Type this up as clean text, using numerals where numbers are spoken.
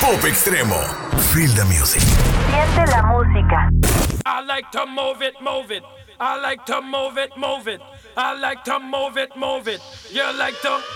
Pop Extremo. Feel the music. Siente la música. I like to move it, move it. I like to move it, move it. I like to move it, move it. You like to